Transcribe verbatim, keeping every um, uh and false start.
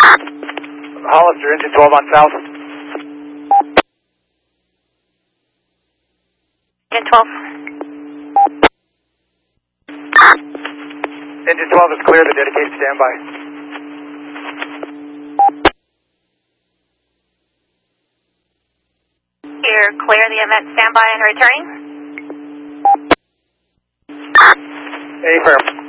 Hollister, engine twelve on south. Engine twelve. Engine twelve is clear, the dedicated standby. You're clear the event standby and returning. Affirm.